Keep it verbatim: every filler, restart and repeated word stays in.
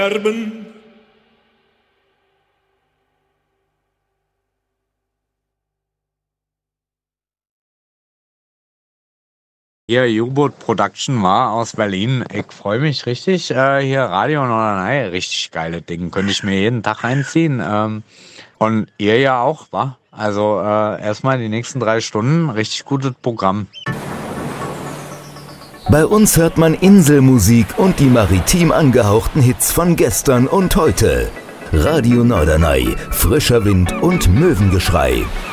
sterben. Hier, U-Boot Production war aus Berlin. Ich freue mich richtig. Äh, hier Radio Norderney, richtig geile Ding. Könnte ich mir jeden Tag reinziehen. Ähm, und ihr ja auch, wa? Also äh, erstmal die nächsten drei Stunden richtig gutes Programm. Bei uns hört man Inselmusik und die maritim angehauchten Hits von gestern und heute. Radio Norderney, frischer Wind und Möwengeschrei.